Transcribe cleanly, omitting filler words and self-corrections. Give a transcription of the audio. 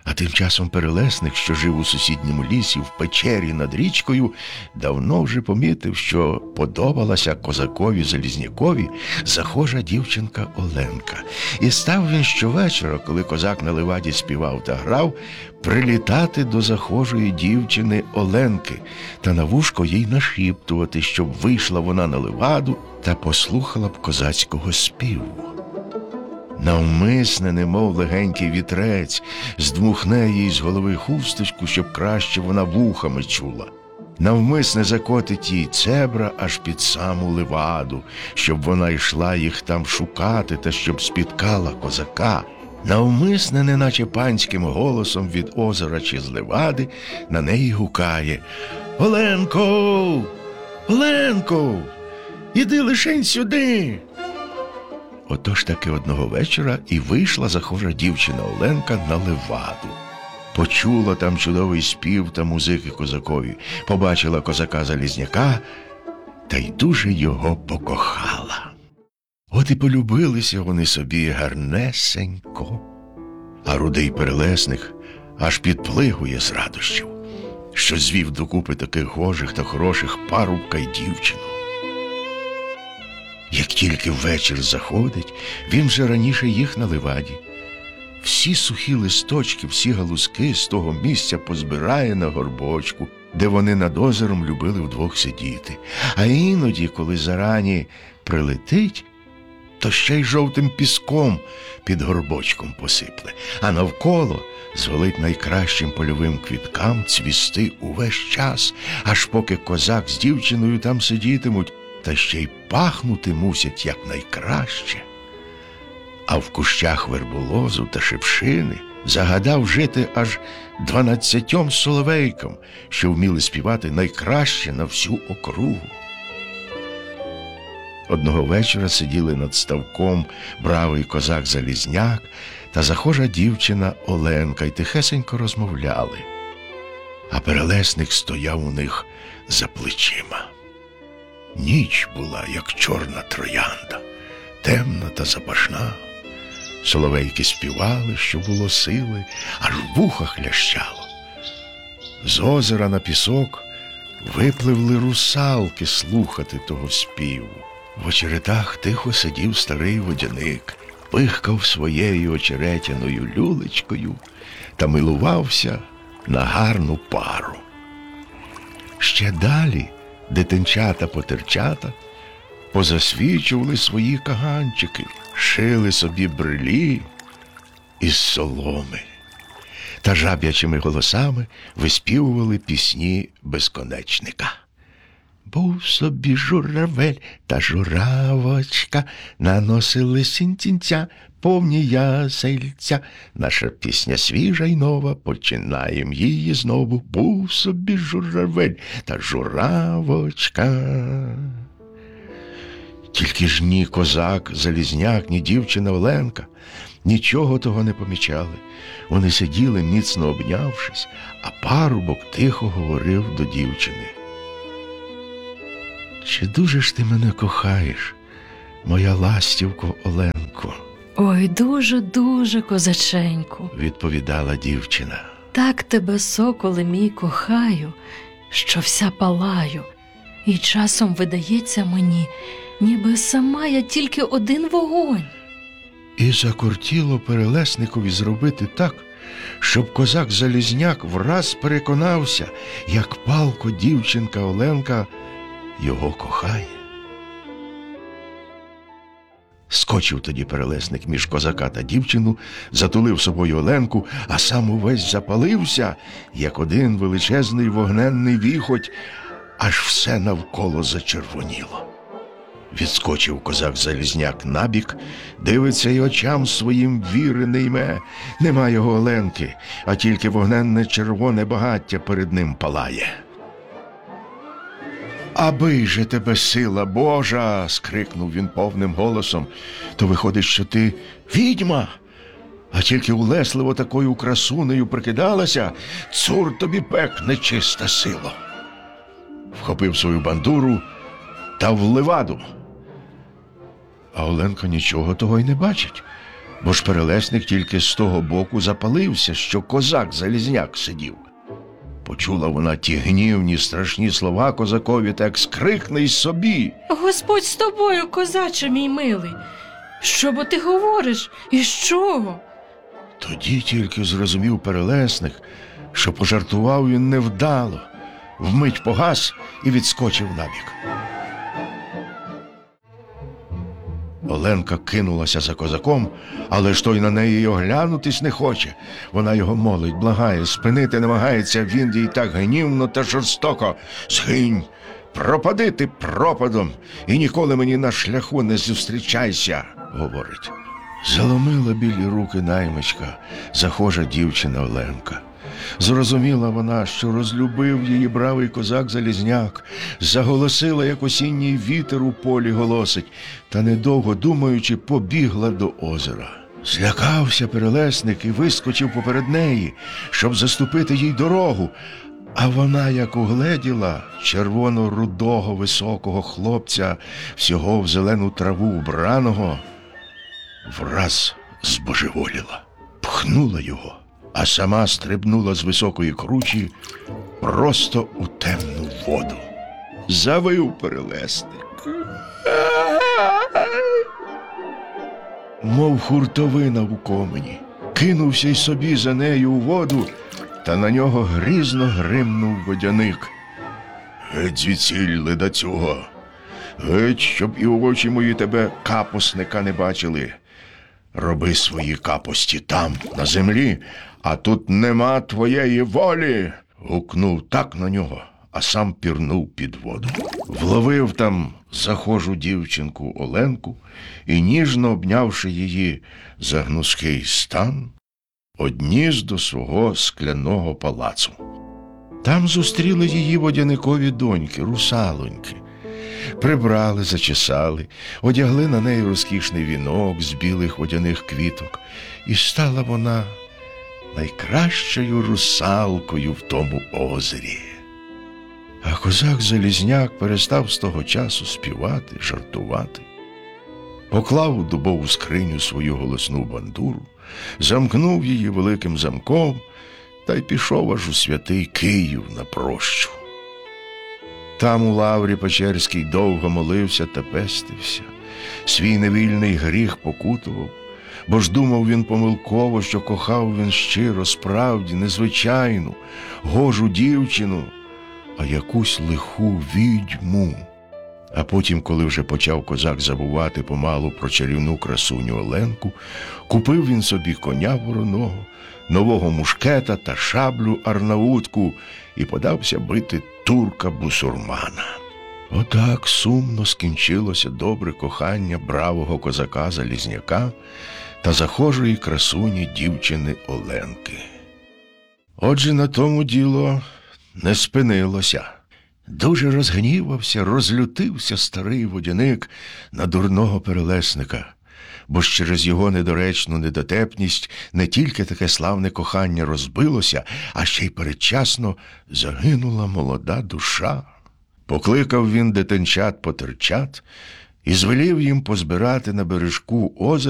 А тим часом Перелесник, що жив у сусідньому лісі в печері над річкою, давно вже помітив, що подобалася козакові Залізнякові захожа дівчинка Оленка. І став він щовечора, коли козак на леваді співав та грав, прилітати до захожої дівчини Оленки та на вушко їй нашіптувати, щоб вийшла вона на леваду та послухала б козацького співу. Навмисне, немов легенький вітрець, здмухне їй з голови хусточку, щоб краще вона вухами чула. Навмисне закотить їй цебра аж під саму леваду, щоб вона йшла їх там шукати та щоб спіткала козака. Навмисне, неначе панським голосом від озера чи з левади, на неї гукає: «Оленко! Оленко! Іди лишень сюди!» Отож таки одного вечора і вийшла захожа дівчина Оленка на леваду. Почула там чудовий спів та музики козакові, побачила козака Залізняка та й дуже його покохала. От і полюбилися вони собі гарнесенько. А рудий Перелесник аж підплигує з радощів, що звів докупи таких гожих та хороших парубка й дівчину. Як тільки вечір заходить, він вже раніше їх на леваді. Всі сухі листочки, всі галузки з того місця позбирає на горбочку, де вони над озером любили вдвох сидіти. А іноді, коли зарані прилетить, то ще й жовтим піском під горбочком посипле, а навколо звелить найкращим польовим квіткам цвісти увесь час, аж поки козак з дівчиною там сидітимуть, та ще й пахнути мусять якнайкраще. А в кущах верболозу та шипшини загадав жити аж 12 соловейкам, що вміли співати найкраще на всю округу. Одного вечора сиділи над ставком бравий козак Залізняк та захожа дівчина Оленка й тихесенько розмовляли. А Перелесник стояв у них за плечима. Ніч була, як чорна троянда, темна та запашна. Соловейки співали, що було сили, аж в вухах лящало. З озера на пісок випливли русалки слухати того співу. В очеретах тихо сидів старий водяник, пихкав своєю очеретяною люлечкою та милувався на гарну пару. Ще далі дитинчата-потерчата позасвічували свої каганчики, шили собі брилі із соломи та жаб'ячими голосами виспівували пісні безконечника. Був собі журавель та журавочка, наносили сінцінця повні ясельця. Наша пісня свіжа й нова, починаєм її знову. Був собі журавель та журавочка. Тільки ж ні козак Залізняк, ні дівчина Оленка нічого того не помічали. Вони сиділи, міцно обнявшись, а парубок тихо говорив до дівчини: «Чи дуже ж ти мене кохаєш, моя ластівко Оленко?» «Ой, дуже-дуже, козаченьку», – відповідала дівчина. «Так тебе, соколе мій, кохаю, що вся палаю, і часом видається мені, ніби сама я тільки один вогонь». І закортіло Перелесникові зробити так, щоб козак Залізняк враз переконався, як палко дівчинка Оленка його кохає. Скочив тоді Перелесник між козака та дівчину, затулив собою Оленку, а сам увесь запалився, як один величезний вогненний віхоть, аж все навколо зачервоніло. Відскочив козак Залізняк набік, дивиться й очам своїм віри не йме. Нема його Оленки, а тільки вогненне червоне багаття перед ним палає. «Аби же тебе сила Божа!» – скрикнув він повним голосом. «То виходить, що ти відьма, а тільки улесливо такою красунею прикидалася, цур тобі пек, нечиста сила!» Вхопив свою бандуру та в леваду. А Оленка нічого того й не бачить. бо ж перелесник тільки з того боку запалився, що козак-залізняк сидів. Почула вона ті гнівні, страшні слова козакові, так скрикне й собі. Господь з тобою, козаче мій милий. Що бо ти говориш? І з чого? Тоді тільки зрозумів перелесник, що пожартував він невдало, вмить погас і відскочив набік. Оленка кинулася за козаком, але ж той на неї й оглянутись не хоче. Вона його молить, благає, спинити намагається, він їй так гнівно та жорстоко. «Згинь, пропади ти пропадом, і ніколи мені на шляху не зустрічайся», – говорить. Заломила білі руки наймичка, захожа дівчина Оленка. Зрозуміла вона, що розлюбив її бравий козак-залізняк, заголосила, як осінній вітер у полі голосить, та, недовго думаючи, побігла до озера. Злякався перелесник і вискочив поперед неї, щоб заступити їй дорогу, а вона, як угледіла червоно-рудого високого хлопця, всього в зелену траву вбраного, враз збожеволіла, пхнула його, а сама стрибнула з високої кручі просто у темну воду. Завив перелесник. Мов хуртовина в комені, кинувся й собі за нею у воду, та на нього грізно гримнув водяник. «Геть звідсіль, ледацюго! Геть, щоб і в очі мої тебе капусника не бачили! Роби свої капості там, на землі, а тут нема твоєї волі!» Гукнув так на нього, а сам пірнув під воду. Вловив там захожу дівчинку Оленку і, ніжно обнявши її за гнузкий стан, одніс до свого скляного палацу. Там зустріли її водяникові доньки, русалоньки. Прибрали, зачесали, одягли на неї розкішний вінок з білих водяних квіток, і стала вона найкращою русалкою в тому озері. А козак-залізняк перестав з того часу співати, жартувати. Поклав у дубову скриню свою голосну бандуру, замкнув її великим замком та й пішов аж у святий Київ на прощу. Там у лаврі Печерській довго молився та пестився, свій невільний гріх покутував, бо ж думав він помилково, що кохав він щиро, справді, незвичайну, гожу дівчину, а якусь лиху відьму. А потім, коли вже почав козак забувати помалу про чарівну красуню Оленку, купив він собі коня вороного, нового мушкета та шаблю арнаутку і подався бити турка-бусурмана. Отак сумно скінчилося добре кохання бравого козака-залізняка та захожої красуні дівчини Оленки. Отже, на тому діло не спинилося. Дуже розгнівався, розлютився старий водяник на дурного перелесника, бо ж через його недоречну недотепність не тільки таке славне кохання розбилося, а ще й передчасно загинула молода душа. Покликав він дитинчат-потерчат і звелів їм позбирати на бережку озера